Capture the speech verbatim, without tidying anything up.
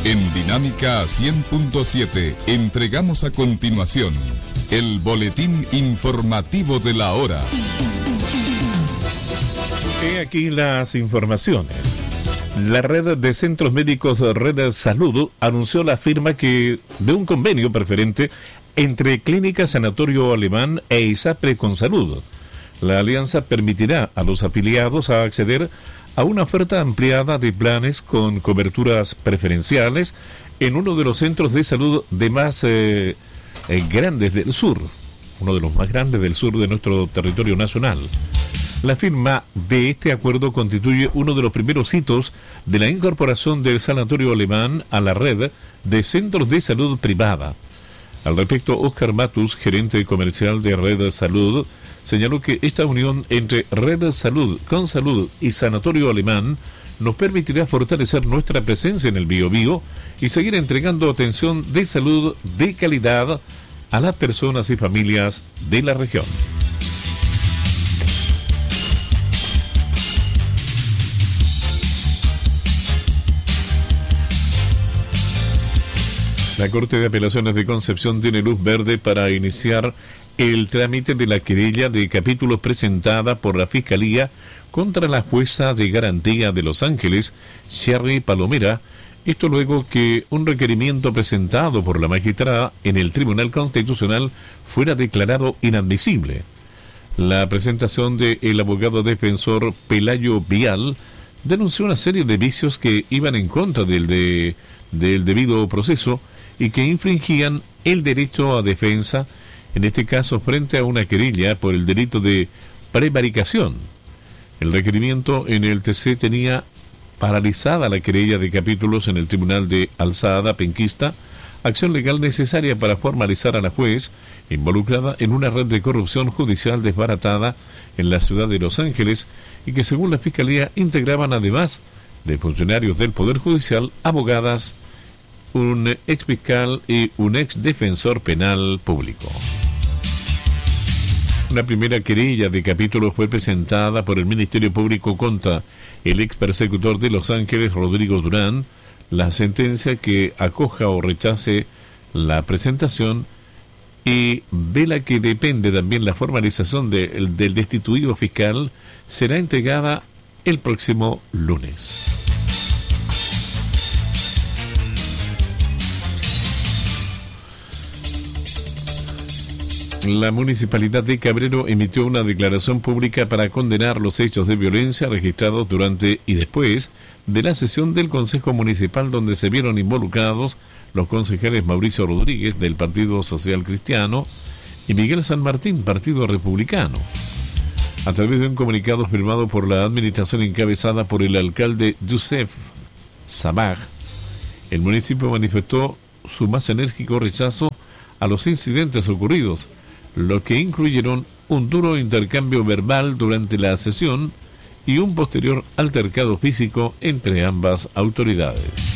En Dinámica cien punto siete entregamos a continuación el boletín informativo de la hora. He aquí las informaciones. La red de centros médicos Red Salud anunció la firma que de un convenio preferente entre Clínica Sanatorio Alemán e ISAPRE con Salud. La alianza permitirá a los afiliados a acceder a una oferta ampliada de planes con coberturas preferenciales en uno de los centros de salud de más eh, eh, grandes del sur, uno de los más grandes del sur de nuestro territorio nacional. La firma de este acuerdo constituye uno de los primeros hitos de la incorporación del Sanatorio Alemán a la red de centros de salud privada. Al respecto, Óscar Matus, gerente comercial de Red Salud, señaló que esta unión entre Red Salud con Salud y Sanatorio Alemán nos permitirá fortalecer nuestra presencia en el Biobío y seguir entregando atención de salud de calidad a las personas y familias de la región. La Corte de Apelaciones de Concepción tiene luz verde para iniciar el trámite de la querella de capítulos presentada por la Fiscalía contra la jueza de garantía de Los Ángeles, Sherry Palomera, esto luego que un requerimiento presentado por la magistrada en el Tribunal Constitucional fuera declarado inadmisible. La presentación del abogado defensor Pelayo Vial denunció una serie de vicios que iban en contra del, de, del debido proceso y que infringían el derecho a defensa, en este caso frente a una querella por el delito de prevaricación. El requerimiento en el T C tenía paralizada la querella de capítulos en el Tribunal de Alzada Penquista, acción legal necesaria para formalizar a la juez involucrada en una red de corrupción judicial desbaratada en la ciudad de Los Ángeles y que según la Fiscalía integraban además de funcionarios del Poder Judicial, abogadas, un ex fiscal y un ex defensor penal público. Una primera querella de capítulo fue presentada por el Ministerio Público contra el ex persecutor de Los Ángeles, Rodrigo Durán. La sentencia que acoja o rechace la presentación y de la que depende también la formalización de, del destituido fiscal será entregada el próximo lunes. La Municipalidad de Cabrero emitió una declaración pública para condenar los hechos de violencia registrados durante y después de la sesión del Consejo Municipal donde se vieron involucrados los concejales Mauricio Rodríguez del Partido Social Cristiano y Miguel San Martín, Partido Republicano. A través de un comunicado firmado por la administración encabezada por el alcalde Youssef Sabaj, el municipio manifestó su más enérgico rechazo a los incidentes ocurridos, lo que incluyeron un duro intercambio verbal durante la sesión y un posterior altercado físico entre ambas autoridades.